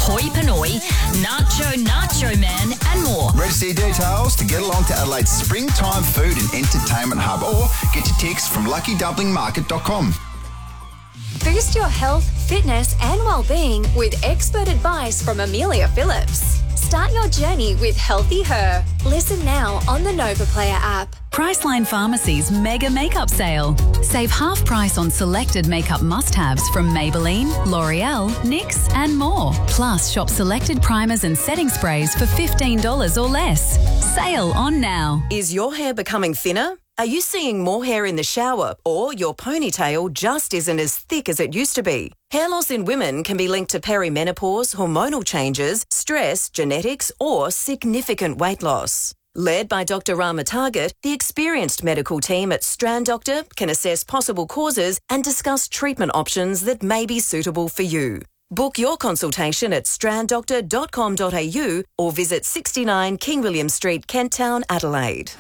Hoi Polloi, Nacho Man and more. Register your details to get along to Adelaide's Springtime Food and Entertainment Hub or get your tickets from luckydumplingmarket.com. Boost your health, fitness and well-being with expert advice from Amelia Phillips. Start your journey with Healthy Her. Listen now on the Nova Player app. Priceline Pharmacy's mega makeup sale. Save half price on selected makeup must-haves from Maybelline, L'Oreal, NYX and more. Plus, shop selected primers and setting sprays for $15 or less. Sale on now. Is your hair becoming thinner? Are you seeing more hair in the shower or your ponytail just isn't as thick as it used to be? Hair loss in women can be linked to perimenopause, hormonal changes, stress, genetics or significant weight loss. Led by Dr. Rama Target, the experienced medical team at Strand Doctor can assess possible causes and discuss treatment options that may be suitable for you. Book your consultation at stranddoctor.com.au or visit 69 King William Street, Kent Town, Adelaide.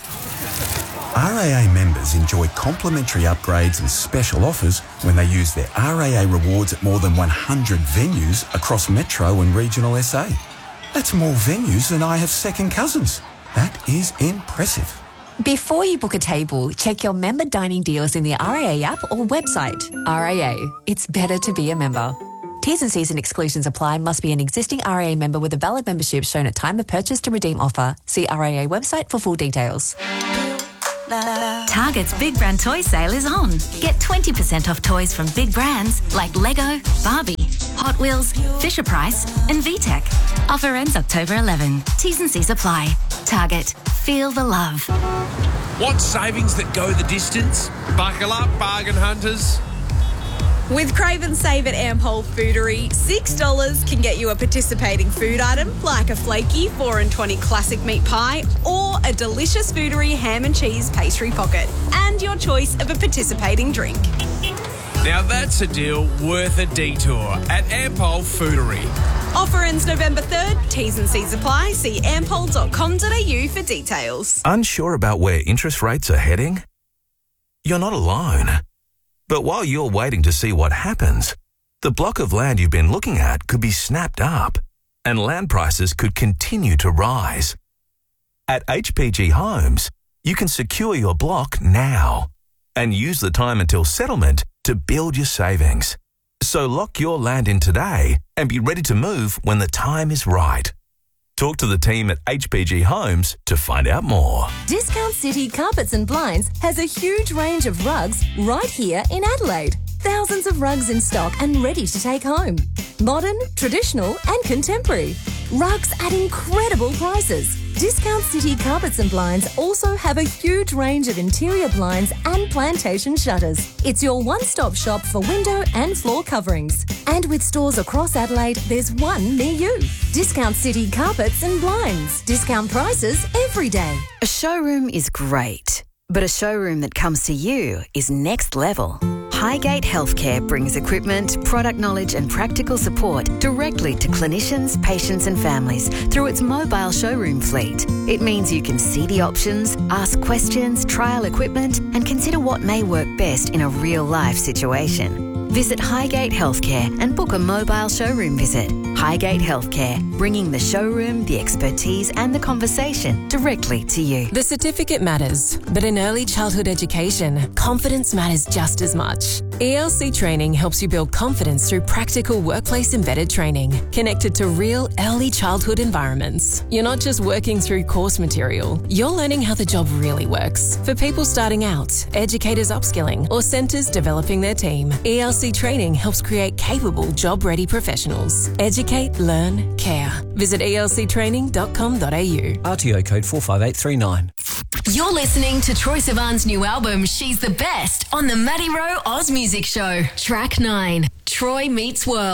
RAA members enjoy complimentary upgrades and special offers when they use their RAA rewards at more than 100 venues across Metro and regional SA. That's more venues than I have second cousins. That is impressive. Before you book a table, check your member dining deals in the RAA app or website. RAA, it's better to be a member. T's and C's and exclusions apply. Must be an existing RAA member with a valid membership shown at time of purchase to redeem offer. See RAA website for full details. Target's Big Brand Toy Sale is on. Get 20% off toys from big brands like Lego, Barbie, Hot Wheels, Fisher-Price and VTech. Offer ends October 11. T's and C's apply. Target. Feel the love. Want savings that go the distance? Buckle up, bargain hunters. With Crave and Save at Ampol Foodery, $6 can get you a participating food item like a flaky 4/20 classic meat pie or a delicious Foodery ham and cheese pastry pocket and your choice of a participating drink. Now that's a deal worth a detour at Ampol Foodery. Offer ends November 3rd. T's and C's apply. See ampol.com.au for details. Unsure about where interest rates are heading? You're not alone. But while you're waiting to see what happens, the block of land you've been looking at could be snapped up and land prices could continue to rise. At HPG Homes, you can secure your block now and use the time until settlement to build your savings. So lock your land in today and be ready to move when the time is right. Talk to the team at HPG Homes to find out more. Discount City Carpets and Blinds has a huge range of rugs right here in Adelaide. Thousands of rugs in stock and ready to take home. Modern, traditional and contemporary. Rugs at incredible prices. Discount City Carpets and Blinds also have a huge range of interior blinds and plantation shutters. It's your one-stop shop for window and floor coverings. And with stores across Adelaide, there's one near you. Discount City Carpets and Blinds. Discount prices every day. A showroom is great, but a showroom that comes to you is next level. Highgate Healthcare brings equipment, product knowledge and practical support directly to clinicians, patients and families through its mobile showroom fleet. It means you can see the options, ask questions, trial equipment and consider what may work best in a real-life situation. Visit Highgate Healthcare and book a mobile showroom visit. Highgate Healthcare, bringing the showroom, the expertise and the conversation directly to you. The certificate matters, but in early childhood education, confidence matters just as much. ELC Training helps you build confidence through practical workplace-embedded training, connected to real early childhood environments. You're not just working through course material, you're learning how the job really works. For people starting out, educators upskilling, or centres developing their team, ELC Training helps create capable, job-ready professionals. Educate, learn, care. Visit elctraining.com.au. RTO code 45839. You're listening to Troye Sivan's new album, She's the Best, on the Matty Rowe Oz Music Show. Track 9, Troy Meets World.